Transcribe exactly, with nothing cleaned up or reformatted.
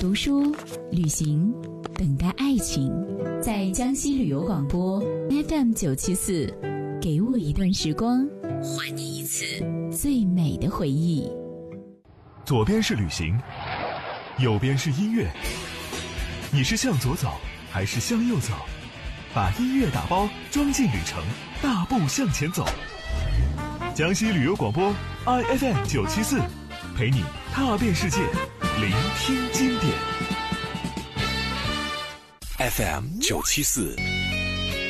读书、旅行，等待爱情。在江西旅游广播 F M 九七四，给我一段时光，还你一次最美的回忆。 左边是旅行，右边是音乐，你是向左走还是向右走？把音乐打包装进旅程，大步向前走。江西旅游广播 I F M 九七四，陪你踏遍世界，聆听经典。 F M 九七四